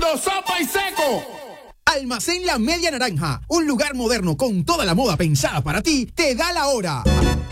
Mundo Sopa y Seco. Almacén La Media Naranja, un lugar moderno con toda la moda pensada para ti, te da la hora.